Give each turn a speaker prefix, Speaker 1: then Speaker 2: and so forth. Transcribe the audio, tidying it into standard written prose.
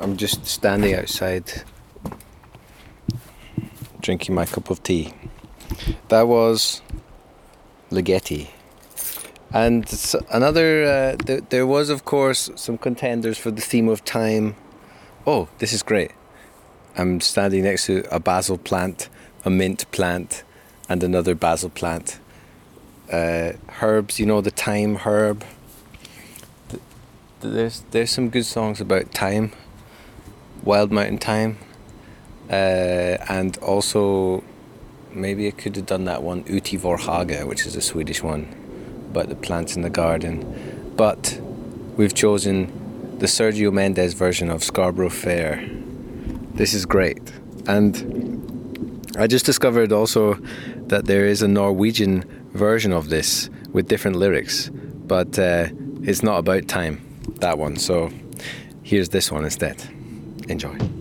Speaker 1: I'm just standing outside drinking my cup of tea. That was Ligeti. And another, there was of course some contenders for the theme of time. Oh, this is great. I'm standing next to a basil plant, a mint plant, and another basil plant. Herbs, you know, the thyme herb. There's some good songs about thyme, wild mountain thyme, and also maybe I could have done that one, Uti Vorhaga, which is a Swedish one about the plants in the garden. But we've chosen the Sergio Mendes version of Scarborough Fair. This is great. And I just discovered also that there is a Norwegian version of this with different lyrics, but it's not about time, that one. So here's this one instead. Enjoy.